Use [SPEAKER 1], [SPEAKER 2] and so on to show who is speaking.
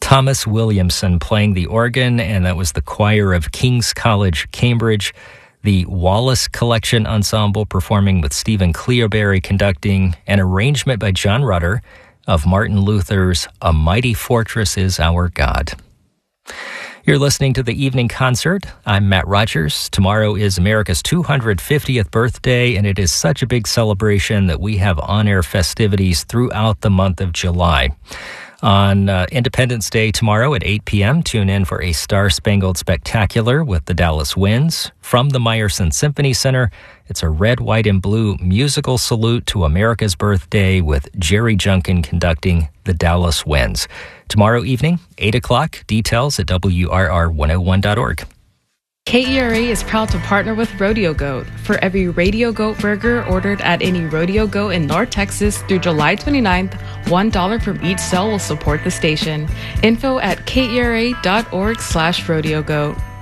[SPEAKER 1] Thomas Williamson playing the organ, and that was the choir of King's College, Cambridge. The Wallace Collection Ensemble performing with Stephen Cleoberry conducting, an arrangement by John Rutter of Martin Luther's A Mighty Fortress Is Our God. You're listening to the Evening Concert. I'm Matt Rogers. Tomorrow is America's 250th birthday, and it is such a big celebration that we have on-air festivities throughout the month of July. On Independence Day tomorrow at 8 p.m., tune in for a Star-Spangled Spectacular with the Dallas Winds. From the Meyerson Symphony Center, it's a red, white, and blue musical salute to America's birthday with Jerry Junkin conducting the Dallas Winds. Tomorrow evening, 8 o'clock, details at WRR101.org.
[SPEAKER 2] KERA is proud to partner with Rodeo Goat. For every Radio Goat burger ordered at any Rodeo Goat in North Texas through July 29th, $1 from each sale will support the station. Info at kera.org/rodeogoat.